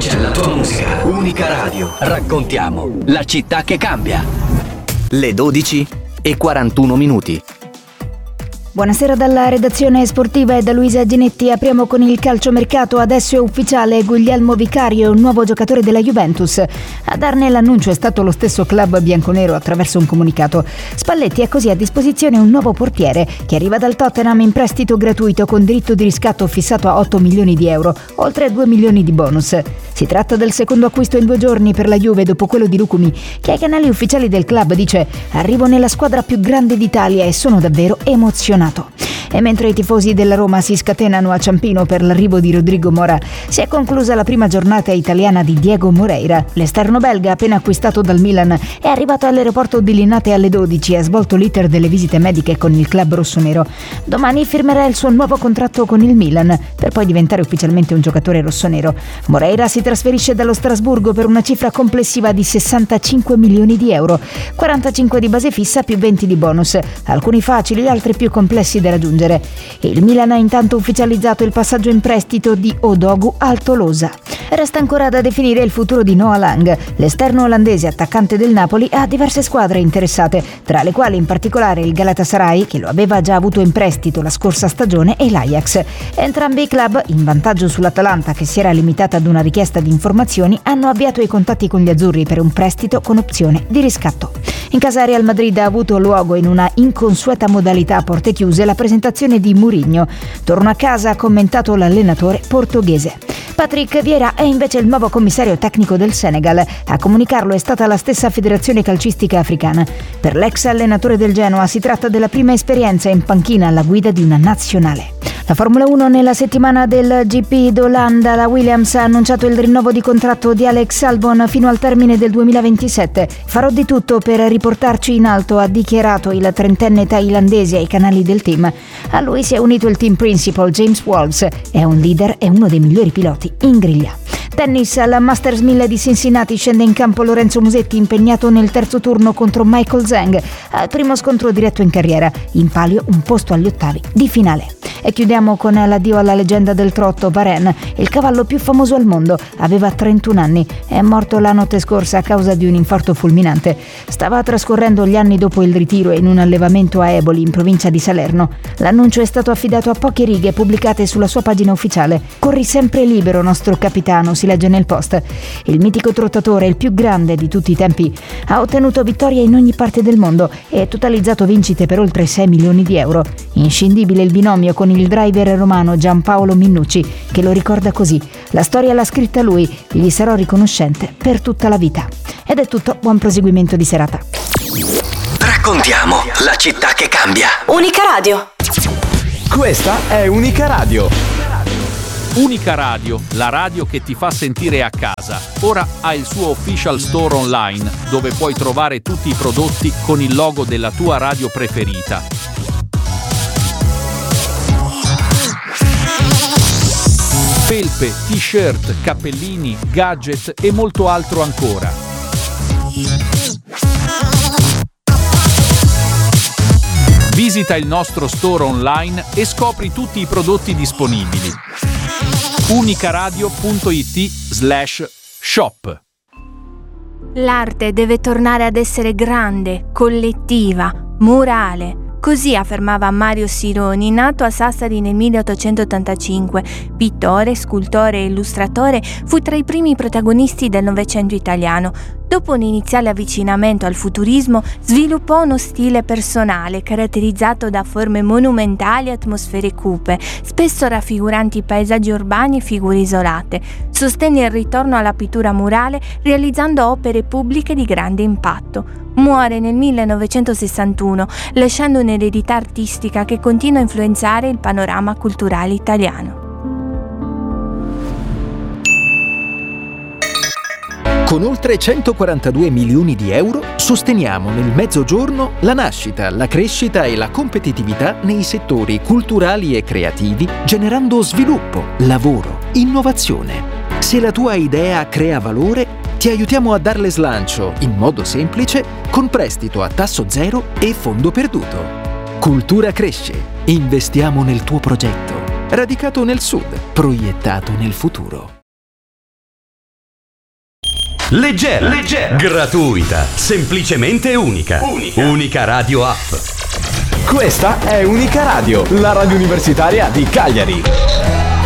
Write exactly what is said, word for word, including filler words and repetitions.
voce alla tua musica. Unica Radio. Raccontiamo la città che cambia. Le dodici e quarantuno minuti. Buonasera dalla redazione sportiva e da Luisa Ginetti. Apriamo con il calciomercato. Adesso è ufficiale: Guglielmo Vicario è un nuovo giocatore della Juventus. A darne l'annuncio è stato lo stesso club bianconero attraverso un comunicato. Spalletti ha così a disposizione un nuovo portiere che arriva dal Tottenham in prestito gratuito con diritto di riscatto fissato a otto milioni di euro, oltre a due milioni di bonus. Si tratta del secondo acquisto in due giorni per la Juve dopo quello di Lucumi, che ai canali ufficiali del club dice: arrivo nella squadra più grande d'Italia e sono davvero emozionato. E mentre i tifosi della Roma si scatenano a Ciampino per l'arrivo di Rodrigo Mora, si è conclusa la prima giornata italiana di Diego Moreira. L'esterno belga, appena acquistato dal Milan, è arrivato all'aeroporto di Linate alle dodici e ha svolto l'iter delle visite mediche con il club rossonero. Domani firmerà il suo nuovo contratto con il Milan, per poi diventare ufficialmente un giocatore rossonero. Moreira si trasferisce dallo Strasburgo per una cifra complessiva di sessantacinque milioni di euro, quarantacinque di base fissa più venti di bonus, alcuni facili, altri più complessi da raggiungere. Il Milan ha intanto ufficializzato il passaggio in prestito di Odogu al Tolosa. Resta ancora da definire il futuro di Noah Lang. L'esterno olandese attaccante del Napoli ha diverse squadre interessate, tra le quali in particolare il Galatasaray, che lo aveva già avuto in prestito la scorsa stagione, e l'Ajax. Entrambi i club, in vantaggio sull'Atalanta che si era limitata ad una richiesta di informazioni, hanno avviato i contatti con gli azzurri per un prestito con opzione di riscatto. In casa Real Madrid ha avuto luogo in una inconsueta modalità a porte chiuse la presentazione di Mourinho. Torno a casa, ha commentato l'allenatore portoghese. Patrick Vieira è invece il nuovo commissario tecnico del Senegal. A comunicarlo è stata la stessa federazione calcistica africana. Per l'ex allenatore del Genoa si tratta della prima esperienza in panchina alla guida di una nazionale. La Formula uno nella settimana del G P d'Olanda. La Williams ha annunciato il rinnovo di contratto di Alex Albon fino al termine del duemilaventisette. Farò di tutto per riportarci in alto, ha dichiarato il trentenne thailandese ai canali del team. A lui si è unito il team principal James Walls. È un leader e uno dei migliori piloti in griglia. Tennis. Al Masters mille di Cincinnati scende in campo Lorenzo Musetti, impegnato nel terzo turno contro Michael Zhang, al primo scontro diretto in carriera. In palio un posto agli ottavi di finale. E chiudiamo con l'addio alla leggenda del trotto, Varenne, il cavallo più famoso al mondo. Aveva trentuno anni, è morto la notte scorsa a causa di un infarto fulminante. Stava trascorrendo gli anni dopo il ritiro in un allevamento a Eboli, in provincia di Salerno. L'annuncio è stato affidato a poche righe pubblicate sulla sua pagina ufficiale. Corri sempre libero, nostro capitano, si legge nel post. Il mitico trottatore, il più grande di tutti i tempi, ha ottenuto vittorie in ogni parte del mondo e totalizzato vincite per oltre sei milioni di euro. Inscindibile il binomio con il driver romano Giampaolo Minnucci, che lo ricorda così: la storia l'ha scritta lui, gli sarò riconoscente per tutta la vita. Ed è tutto, buon proseguimento di serata. Raccontiamo la città che cambia. Unica Radio. Questa è Unica Radio. Unica Radio, la radio che ti fa sentire a casa. Ora ha il suo official store online, dove puoi trovare tutti i prodotti con il logo della tua radio preferita. Felpe, t-shirt, cappellini, gadget e molto altro ancora. Visita il nostro store online e scopri tutti i prodotti disponibili. unicaradio.it slash shop. L'arte deve tornare ad essere grande, collettiva, murale. Così affermava Mario Sironi, nato a Sassari nel milleottocentottantacinque. Pittore, scultore e illustratore, fu tra i primi protagonisti del Novecento italiano. Dopo un iniziale avvicinamento al futurismo, sviluppò uno stile personale caratterizzato da forme monumentali e atmosfere cupe, spesso raffiguranti paesaggi urbani e figure isolate. Sostenne il ritorno alla pittura murale realizzando opere pubbliche di grande impatto. Muore nel millenovecentosessantuno, lasciando un'eredità artistica che continua a influenzare il panorama culturale italiano. Con oltre centoquarantadue milioni di euro sosteniamo nel Mezzogiorno la nascita, la crescita e la competitività nei settori culturali e creativi, generando sviluppo, lavoro, innovazione. Se la tua idea crea valore, ti aiutiamo a darle slancio in modo semplice con prestito a tasso zero e fondo perduto. Cultura cresce, investiamo nel tuo progetto. Radicato nel sud, proiettato nel futuro. leggera, leggera, gratuita, semplicemente unica. Unica. Unica Radio App. Questa è Unica Radio, la radio universitaria di Cagliari.